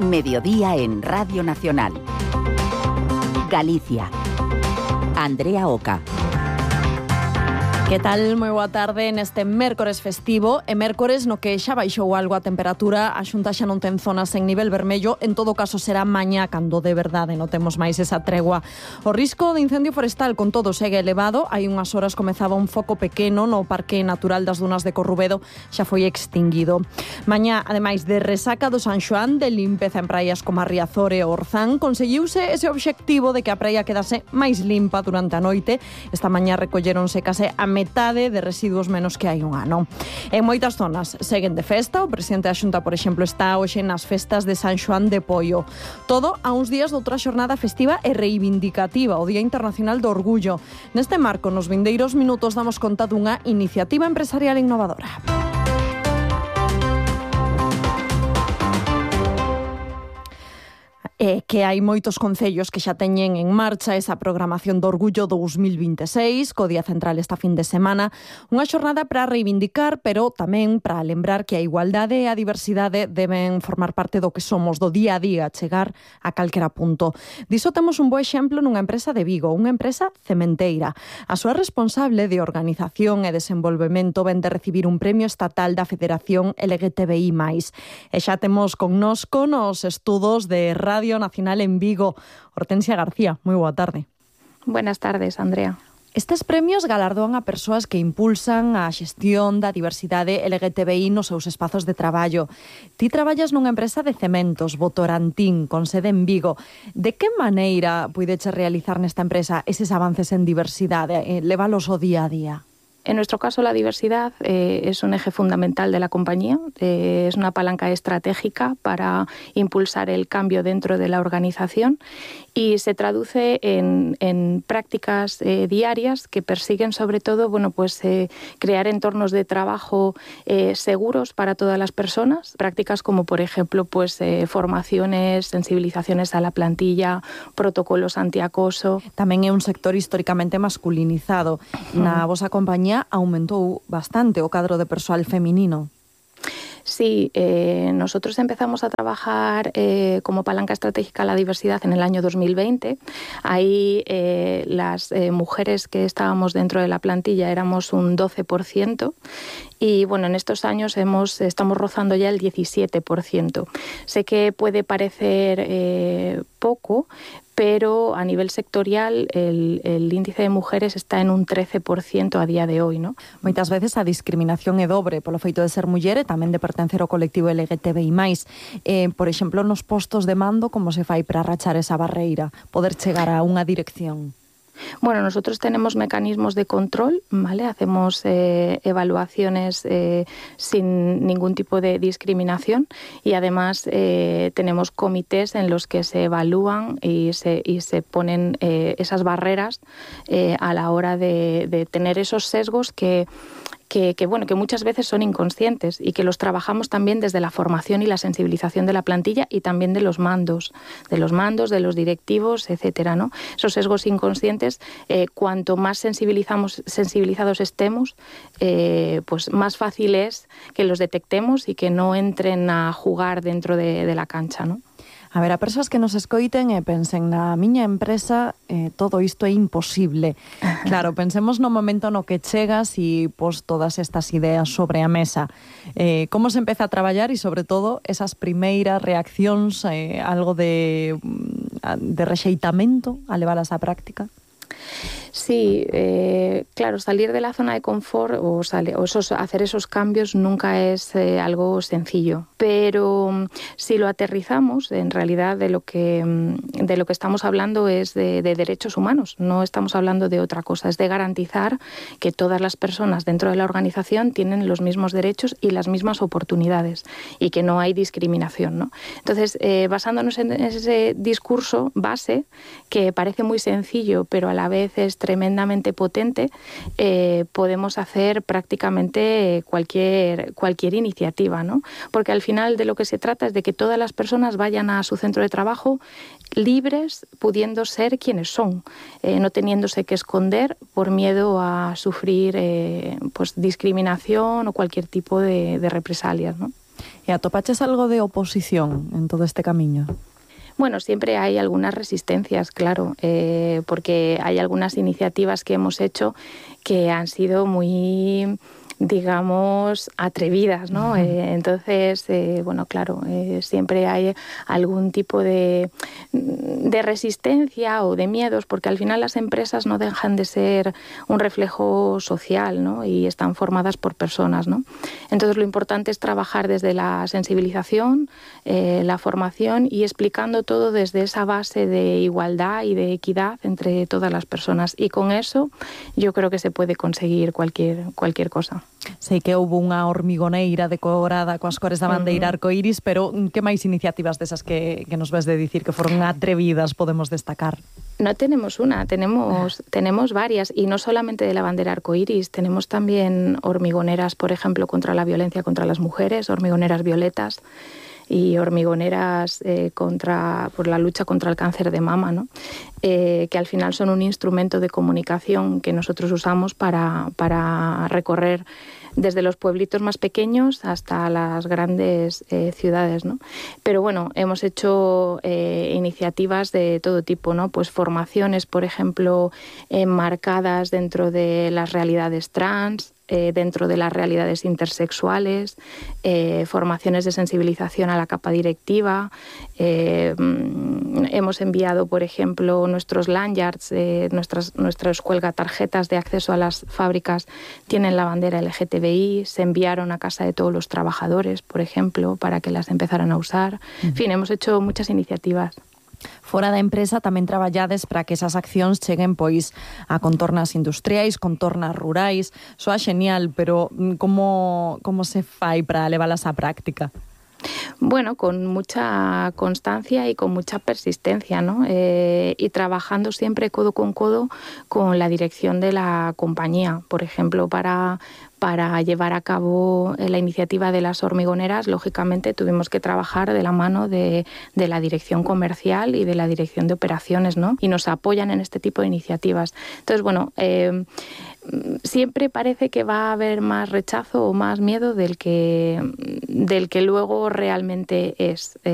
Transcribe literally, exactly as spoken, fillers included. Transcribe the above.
Mediodía en Radio Nacional. Galicia. Andrea Oca. Que tal? Moi boa tarde neste mércores festivo e mércores no que xa baixou algo a temperatura, a Xunta xa non ten zonas en nivel vermello, en todo caso será mañá cando de verdade non temos máis esa tregua. O risco de incendio forestal con todo segue elevado, hai unhas horas comezaba un foco pequeno no Parque Natural das Dunas de Corrubedo, xa foi extinguido. Mañá, ademais de resaca do San Xoán, de limpeza en praias como a Riazor e o Orzán, conseguiuse ese obxectivo de que a praia quedase máis limpa durante a noite. Esta mañá recolleronse case a metade de residuos menos que hai un ano. En moitas zonas seguen de festa. O presidente da Xunta, por exemplo, está hoxe nas festas de San Xoán de Poio. Todo a uns días de outra xornada festiva e reivindicativa, o Día Internacional do Orgullo. Neste marco, nos vindeiros minutos damos conta dunha iniciativa empresarial innovadora. É que hai moitos concellos que xa teñen en marcha esa programación do Orgullo dous mil vinte e seis, co Día Central esta fin de semana, unha xornada para reivindicar, pero tamén para lembrar que a igualdade e a diversidade deben formar parte do que somos, do día a día, chegar a calquera punto. Diso temos un bo exemplo nunha empresa de Vigo, unha empresa cementeira. A súa responsable de organización e desenvolvemento ven de recibir un premio estatal da Federación L G T B I máis. E xa temos connosco nos estudos de Radio Nacional en Vigo. Hortensia García, moi boa tarde. Buenas tardes, Andrea. Estes premios galardoan a persoas que impulsan a xestión da diversidade L G T B I nos seus espazos de traballo. Ti traballas nunha empresa de cementos, Votorantín, con sede en Vigo. De que maneira puideche realizar nesta empresa eses avances en diversidade, eh, levalos o día a día? En nuestro caso, la diversidad eh, es un eje fundamental de la compañía, eh, es una palanca estratégica para impulsar el cambio dentro de la organización y se traduce en, en prácticas eh, diarias que persiguen sobre todo, bueno, pues eh, crear entornos de trabajo eh, seguros para todas las personas, prácticas como por ejemplo pues eh, formaciones, sensibilizaciones a la plantilla, protocolos antiacoso. Tamén é un sector históricamente masculinizado. Na vosa compañía aumentou bastante o cadro de persoal feminino. Sí, eh, nosotros empezamos a trabajar eh, como palanca estratégica a la diversidad en el año dos mil veinte. Ahí eh, las eh, mujeres que estábamos dentro de la plantilla éramos un doce por ciento y bueno, en estos años hemos, estamos rozando ya el diecisiete por ciento. Sé que puede parecer eh, poco, pero a nivel sectorial el, el índice de mujeres está en un trece por ciento a día de hoy, ¿no? Moitas veces a discriminación é dobre polo feito de ser muller e tamén de pertencer ao colectivo L G T B I máis. Eh, por exemplo, nos postos de mando, como se fai para rachar esa barreira, poder chegar a unha dirección? Bueno, nosotros tenemos mecanismos de control, ¿vale? Hacemos eh, evaluaciones eh, sin ningún tipo de discriminación y además eh, tenemos comités en los que se evalúan y se, y se ponen eh, esas barreras eh, a la hora de, de tener esos sesgos que... Que, que, bueno, que muchas veces son inconscientes y que los trabajamos también desde la formación y la sensibilización de la plantilla y también de los mandos, de los mandos, de los directivos, etcétera, ¿no? Esos sesgos inconscientes, eh, cuanto más sensibilizamos, sensibilizados estemos, eh, pues más fácil es que los detectemos y que no entren a jugar dentro de, de la cancha, ¿no? A ver, a persoas que nos escoiten e pensen na miña empresa eh, todo isto é imposible. Claro, pensemos no momento no que chegas e pos todas estas ideas sobre a mesa. Eh, como se empeza a traballar e, sobre todo, esas primeiras reaccións, eh, algo de, de rexeitamento a levalas á práctica? Sí, eh, claro, salir de la zona de confort o, sale, o esos, hacer esos cambios nunca es eh, algo sencillo, pero si lo aterrizamos, en realidad de lo que, de lo que estamos hablando es de, de derechos humanos, no estamos hablando de otra cosa, es de garantizar que todas las personas dentro de la organización tienen los mismos derechos y las mismas oportunidades y que no hay discriminación, ¿no? Entonces, eh, basándonos en ese discurso base, que parece muy sencillo, pero a la vez es tremendamente potente, eh, podemos hacer prácticamente cualquier, cualquier iniciativa, ¿no? Porque al final de lo que se trata es de que todas las personas vayan a su centro de trabajo libres, pudiendo ser quienes son, eh, no teniéndose que esconder por miedo a sufrir eh, pues discriminación o cualquier tipo de, de represalias, ¿no? ¿Y atopaches algo de oposición en todo este camino? Bueno, siempre hay algunas resistencias, claro, eh, porque hay algunas iniciativas que hemos hecho que han sido muy, digamos, atrevidas, ¿no? Uh-huh. Eh, entonces, eh, bueno, claro, eh, siempre hay algún tipo de, de resistencia o de miedos, porque al final las empresas no dejan de ser un reflejo social, ¿no? Y están formadas por personas, ¿no? Entonces, lo importante es trabajar desde la sensibilización, eh, la formación y explicando todo desde esa base de igualdad y de equidad entre todas las personas. Y con eso yo creo que se puede conseguir cualquier, cualquier cosa. Sei que houve unha hormigoneira decorada coas cores da bandeira arcoíris, pero que máis iniciativas desas que, que nos ves de dicir que foron atrevidas podemos destacar? No tenemos una, tenemos, tenemos varias, y no solamente de la bandera arcoíris, tenemos también hormigoneras, por ejemplo, contra la violencia contra las mujeres, hormigoneras violetas, y hormigoneras eh, contra, por la lucha contra el cáncer de mama, ¿no? Eh, que al final son un instrumento de comunicación que nosotros usamos para, para recorrer desde los pueblitos más pequeños hasta las grandes eh, ciudades, ¿no? Pero bueno, hemos hecho eh, iniciativas de todo tipo, ¿no? Pues formaciones, por ejemplo, enmarcadas dentro de las realidades trans, Eh, dentro de las realidades intersexuales, eh, formaciones de sensibilización a la capa directiva. Eh, hemos enviado, por ejemplo, nuestros lanyards, eh, nuestras, nuestras cuelgatarjetas de acceso a las fábricas tienen la bandera L G T B I, se enviaron a casa de todos los trabajadores, por ejemplo, para que las empezaran a usar. En fin, hemos hecho muchas iniciativas. Fora da empresa tamén traballades para que esas accións cheguen pois a contornas industriais, contornas rurais. Soa genial, pero como, como se fai para levalas á práctica? Bueno, con mucha constancia y con mucha persistencia, ¿no? Eh, y trabajando siempre codo con codo con la dirección de la compañía. Por ejemplo, para, para llevar a cabo la iniciativa de las hormigoneras, lógicamente tuvimos que trabajar de la mano de, de la dirección comercial y de la dirección de operaciones, ¿no? Y nos apoyan en este tipo de iniciativas. Entonces, bueno, eh, siempre parece que va a haber más rechazo o más miedo del que, del que luego realmente es.